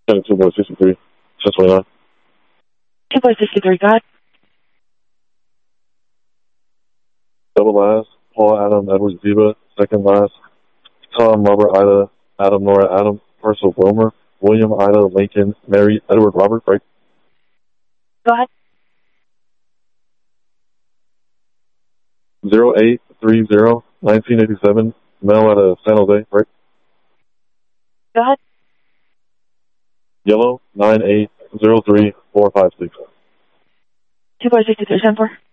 County 2 boy 63, 1029. 2 boy 63, go ahead. Double last, Paul Adam Edward Ziba. Second last, Tom Robert Ida Adam Nora Adam Parcel Wilmer William Ida Lincoln Mary Edward Robert, right? Go ahead. 0830 1987, mail out of San Jose, right? Go ahead. Yellow 9803456. 2 boy 63, 10-4.